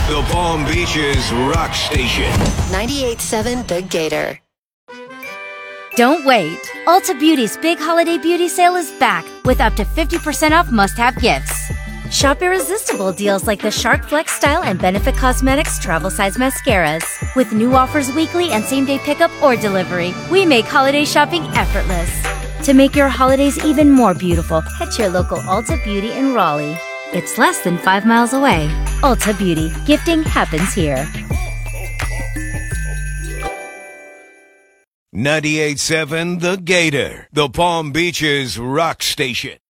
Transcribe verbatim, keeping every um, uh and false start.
the Palm Beaches Rock Station. ninety-eight point seven The Gator. Don't wait. Ulta Beauty's big holiday beauty sale is back with up to fifty percent off must-have gifts. Shop irresistible deals like the Shark Flex Style and Benefit Cosmetics travel size mascaras. With new offers weekly and same-day pickup or delivery, we make holiday shopping effortless. To make your holidays even more beautiful, head to your local Ulta Beauty in Raleigh. It's less than five miles away. Ulta Beauty. Gifting happens here. ninety-eight point seven The Gator, the Palm Beaches Rock Station.